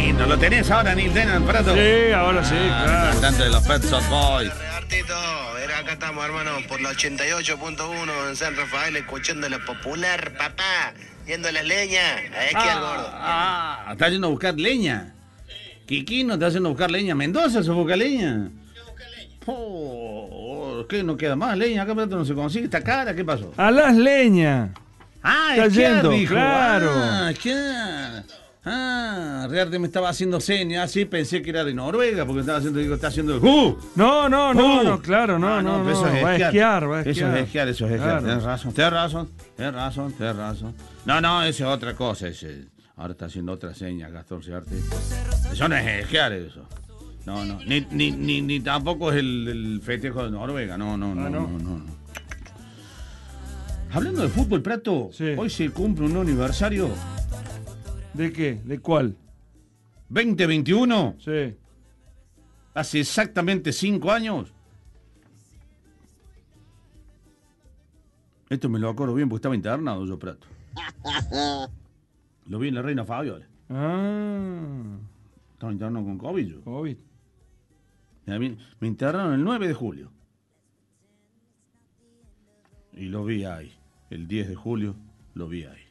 lindo. ¿Lo tenés ahora, Neil Tennant, Prato? Sí, ahora sí, claro. Cantante de los Pet Shop Boys. Acá estamos, hermano, por la 88.1 en San Rafael, escuchando la popular, papá, yendo a las leñas, a esquiar, gordo. Está yendo a buscar leña. Quiquino está yendo a buscar leña. Mendoza se busca leña. ¿Qué? ¿No queda más leña? Acá Prato no se consigue. ¿Está cara? ¿Qué pasó? A las leñas. Está yendo, dijo. claro. Esquiar. Rearte me estaba haciendo señas, sí, pensé que era de Noruega, porque está haciendo el No, claro, no. Eso es Va a esquiar, Eso es esquiar. Claro. Tienes razón. No, eso es otra cosa. Ahora está haciendo otra seña, Gastón Ciarte. Eso no es esquiar, eso. No. Ni tampoco es el festejo de Noruega. No. Hablando de fútbol, Prato, sí. Hoy se cumple un aniversario. ¿De qué? ¿De cuál? 2021. Sí. Hace exactamente 5 años. Esto me lo acuerdo bien porque estaba internado yo, Prato. Lo vi en la Reina Fabiola. Estaba internado con COVID yo. COVID. Me internaron el 9 de julio. Y lo vi ahí. El 10 de julio lo vi ahí.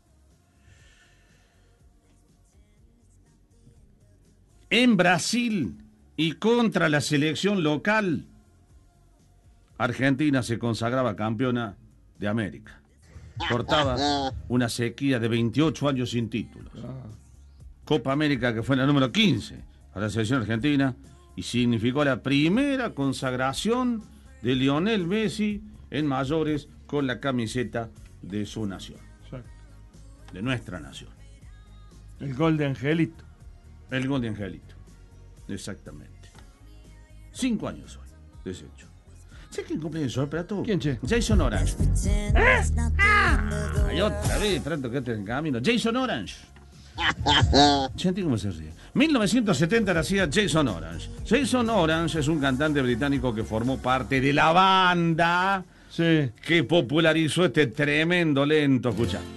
En Brasil y contra la selección local, Argentina se consagraba campeona de América. Cortaba una sequía de 28 años sin títulos. Copa América que fue la número 15 para la selección argentina y significó la primera consagración de Lionel Messi en mayores con la camiseta de su nación. Exacto. De nuestra nación. El gol de Angelito. El gol de Angelito. Exactamente. 5 años hoy, desecho. ¿Sabes quién cumpleaños hoy, Prato? ¿Quién, che? Jason Orange. Y otra vez, Prato, que en camino. Jason Orange. Gente, ¿cómo se ríe? 1970 nacía Jason Orange. Jason Orange es un cantante británico que formó parte de la banda Sí. que popularizó este tremendo lento. Escucha.